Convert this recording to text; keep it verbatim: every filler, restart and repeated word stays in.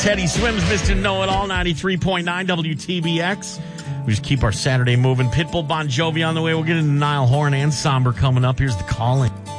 Teddy Swims, Mister Know-It-All, ninety-three point nine W T B X. We just keep our Saturday moving. Pitbull, Bon Jovi on the way. We'll get into Niall Horan and Somber coming up. Here's the call-in.